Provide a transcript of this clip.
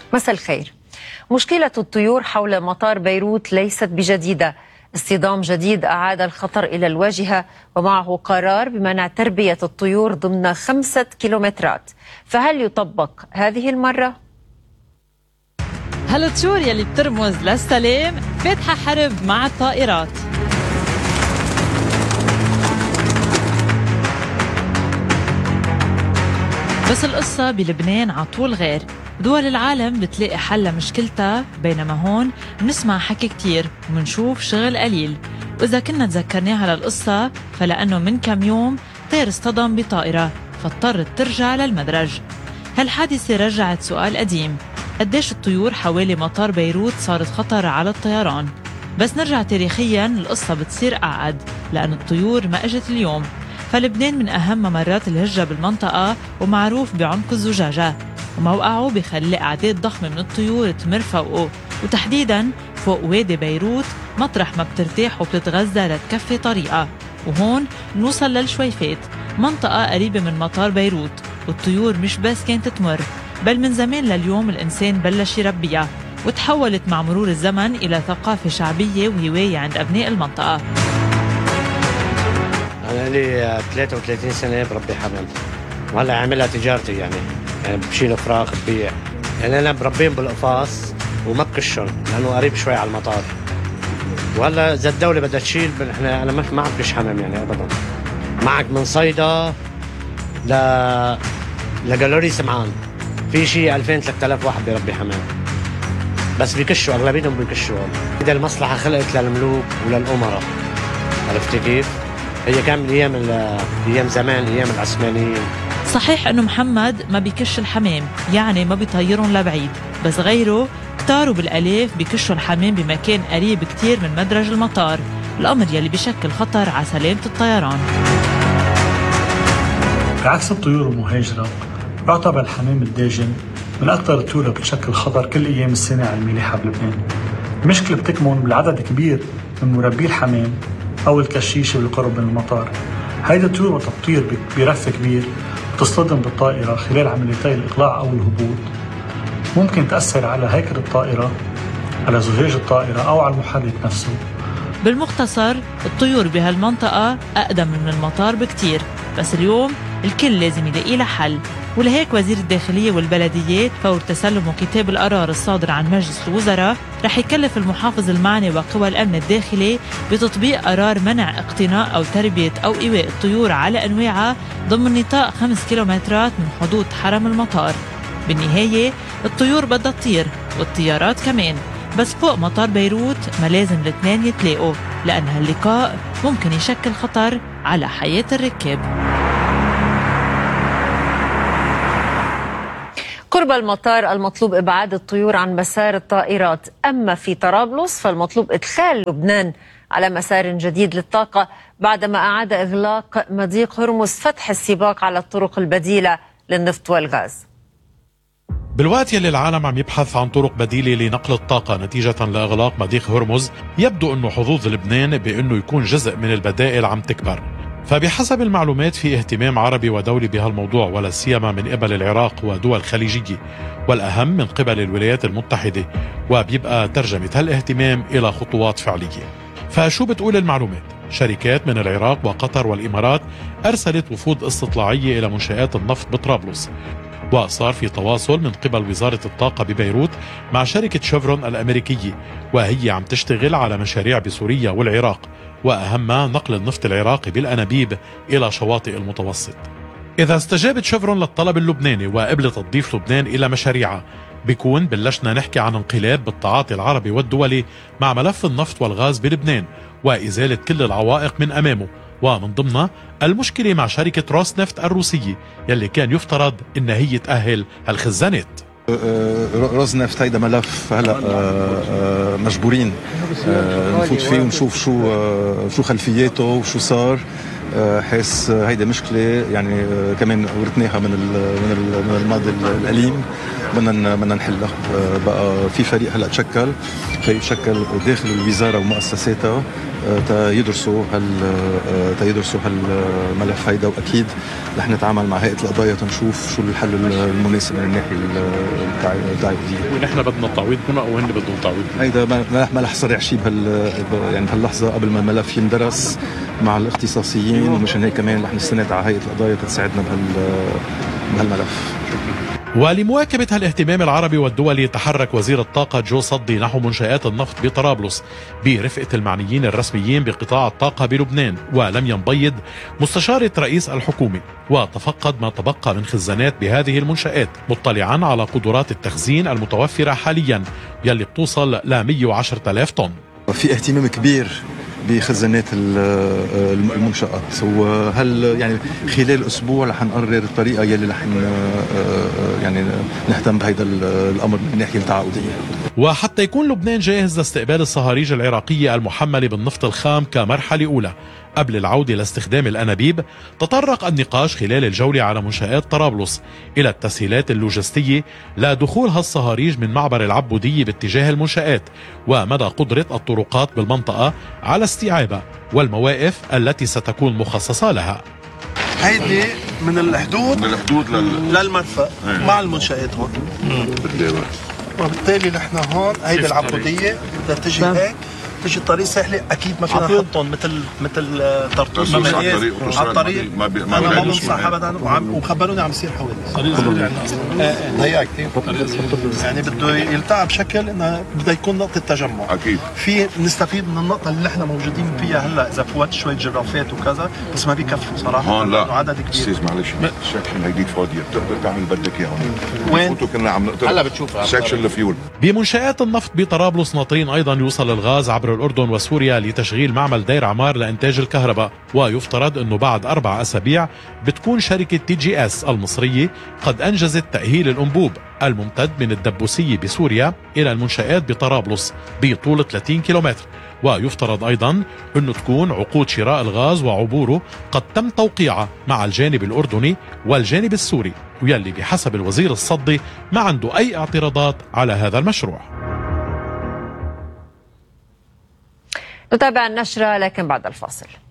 مساء الخير. مشكلة الطيور حول مطار بيروت ليست بجديدة. اصطدام جديد أعاد الخطر إلى الواجهة ومعه قرار بمنع تربية الطيور ضمن 5 كيلومترات، فهل يطبق هذه المرة؟ هالطيور يلي بترمز للسلام فاتحة حرب مع الطائرات. بس القصة بلبنان عطول غير. دول العالم بتلاقي حل لمشكلتها، بينما هون بنسمع حكي كتير ومنشوف شغل قليل. وإذا كنا تذكرناها للقصة فلأنه من كم يوم طير اصطدم بطائرة فاضطرت ترجع للمدرج. هالحادثة رجعت سؤال قديم: قديش الطيور حوالي مطار بيروت صارت خطر على الطيران؟ بس نرجع تاريخيا القصة بتصير أعقد، لأن الطيور ما اجت اليوم. فلبنان من أهم ممرات الهجرة بالمنطقة ومعروف بعمق الزجاجة، وموقعه بيخلي أعداد ضخمة من الطيور تمر فوقه، وتحديدا فوق وادي بيروت مطرح ما بترتاح وبتتغذى لتكفي طريقة. وهون نوصل للشويفات، منطقة قريبة من مطار بيروت، والطيور مش بس كانت تمر، بل من زمان لليوم الإنسان بلش يربيها، وتحولت مع مرور الزمن إلى ثقافة شعبية وهواية عند أبناء المنطقة. أنا لي 33 سنة بربي حمام، وهلا عاملها تجارتي يعني بشيل فراخ ببيع. يعني أنا بربيهم بالقفاص وما بكشهم لأنه قريب شوي على المطار. وهلا إذا الدولة بدها تشيل أنا ما عم حمام يعني أبدا. معك من صيدا لجالوري سمعان في شيء 2000-3000 واحد بيربي حمام، بس بيكشوا أغلبيتهم بيكشوا. إذا المصلحة خلقت للملوك وللأمراء، عرفتي كيف؟ هي كان من ايام زمان، ايام العثمانيين. صحيح انه محمد ما بيكش الحمام، يعني ما بيطيرهم لبعيد، بس غيره كتار وبالالاف بيكشوا الحمام بمكان قريب كتير من مدرج المطار، الامر يلي بيشكل خطر على سلامة الطيران. بعكس الطيور المهاجرة، يعتبر الحمام الداجن من اكثر الطيور اللي بتشكل خطر كل ايام السنة على الملاحة بلبنان. المشكلة بتكمن بالعدد كبير من مربي الحمام أو الكشيشة بالقرب من المطار. هيدي الطيور وقت تطير برف كبير وتصطدم بالطائرة خلال عمليتي الإقلاع أو الهبوط، ممكن تأثر على هيكل الطائرة، على زجاج الطائرة أو على المحرك نفسه. بالمختصر الطيور بهالمنطقة أقدم من المطار بكتير، بس اليوم الكل لازم يلاقي لها حل. ولهيك وزير الداخلية والبلديات فور تسلمه كتاب القرار الصادر عن مجلس الوزراء رح يكلف المحافظ المعني وقوى الأمن الداخلي بتطبيق قرار منع اقتناء أو تربية أو إيواء الطيور على أنواعها ضمن نطاق 5 كيلومترات من حدود حرم المطار. بالنهاية الطيور بدها تطير والطيارات كمان، بس فوق مطار بيروت ما لازم الاثنين يتلاقوا، لأن هاللقاء ممكن يشكل خطر على حياة الركاب. قرب المطار المطلوب إبعاد الطيور عن مسار الطائرات، أما في طرابلس فالمطلوب إدخال لبنان على مسار جديد للطاقة بعدما أعاد إغلاق مضيق هرمز فتح السباق على الطرق البديلة للنفط والغاز. بالوقت يلي العالم عم يبحث عن طرق بديلة لنقل الطاقة نتيجة لإغلاق مضيق هرمز، يبدو أنه حظوظ لبنان بأنه يكون جزء من البدائل عم تكبر. فبحسب المعلومات في اهتمام عربي ودولي بهالموضوع، ولا سيما من قبل العراق ودول خليجية، والأهم من قبل الولايات المتحدة، وبيبقى ترجمة هالاهتمام إلى خطوات فعلية. فشو بتقول المعلومات؟ شركات من العراق وقطر والإمارات أرسلت وفود استطلاعية إلى منشآت النفط بطرابلس، وصار في تواصل من قبل وزارة الطاقة ببيروت مع شركة شيفرون الأمريكية، وهي عم تشتغل على مشاريع بسوريا والعراق، وأهمها نقل النفط العراقي بالأنابيب إلى شواطئ المتوسط. إذا استجابت شيفرون للطلب اللبناني وقبلت تضيف لبنان إلى مشاريعها، بيكون بلشنا نحكي عن انقلاب بالتعاطي العربي والدولي مع ملف النفط والغاز بلبنان وإزالة كل العوائق من أمامه، ومن ضمنها المشكلة مع شركة روس نفط الروسية يلي كان يفترض إن هي تأهل هالخزانات. روز نفط هيدا ملف هلا مجبورين نفوت فيه ونشوف شو خلفياته وشو صار. حيث هيدي مشكله يعني كمان ورثناها من الماضي الاليم، بدنا نحلها. بقى في فريق هلا تشكل داخل الوزاره ومؤسساتها تيدرسوا هالملف هيدا، واكيد رح نتعامل مع هيئه القضايا تنشوف شو الحل المناسب من الناحيه التعويضيه. ونحن بدنا التعويض هنا او هن بدهم تعويض؟ هيدا ما رح صرح شيء يعني بهاللحظه قبل ما الملف يندرس مع الاختصاصيين، ومشان هيك كمان رح نستند على هيئه القضايا تساعدنا بهالملف. ولمواكبة الاهتمام العربي والدولي تحرك وزير الطاقة جو صدي نحو منشآت النفط بطرابلس برفقة المعنيين الرسميين بقطاع الطاقة بلبنان، ولم ينبيض مستشارة رئيس الحكومة وتفقد ما تبقى من خزانات بهذه المنشآت، مطلعا على قدرات التخزين المتوفرة حاليا يلي بتوصل ل 110,000 طن. في اهتمام كبير بخزانات المنشآت، وهل يعني خلال اسبوع رح نقرر الطريقه يلي رح يعني نهتم بهذا الامر من الناحيه التعاقديه. وحتى يكون لبنان جاهز لاستقبال الصهاريج العراقيه المحمله بالنفط الخام كمرحله اولى قبل العوده لاستخدام الانابيب، تطرق النقاش خلال الجوله على منشآت طرابلس الى التسهيلات اللوجستيه لدخول هالصهاريج من معبر العبوديه باتجاه المنشآت، ومدى قدره الطرقات بالمنطقه على استيعابها والمواقف التي ستكون مخصصه لها. هيدي من الحدود للمرفأ مع المنشآت هون، وبالتالي نحن هون هيدي العبودية بدها تجي هيك، تجي الطريق ساحلي. اكيد ما فينا نحطهم مثل طرطوس على الطريق. انا ما بنصح ابدا، وخبروني عم يصير حوادث ضيقه كثير، يعني بده يلتعب بشكل انه بده يكون نقطه تجمع. اكيد في نستفيد من النقطه اللي احنا موجودين فيها هلا، اذا فوت شويه جرافات وكذا، بس ما بيكفوا صراحه. هون لا عدد كبير. استاذ معلش، السكشن هيديك فاضيه، بتقدر تعمل بدك اياها هون. وين كنا عم نقطع هلا بتشوفها سكشن الفيول. بمنشآت النفط بطرابلس ناطرين ايضا يوصل الغاز عبر الأردن وسوريا لتشغيل معمل دير عمار لإنتاج الكهرباء، ويفترض أنه بعد 4 أسابيع بتكون شركة TGS المصرية قد أنجزت تأهيل الأنبوب الممتد من الدبوسية بسوريا إلى المنشآت بطرابلس بطول 30 كيلومتر، ويفترض أيضا أنه تكون عقود شراء الغاز وعبوره قد تم توقيعها مع الجانب الأردني والجانب السوري، ويلي بحسب الوزير الصدي ما عنده أي اعتراضات على هذا المشروع. نتابع النشرة لكن بعد الفاصل.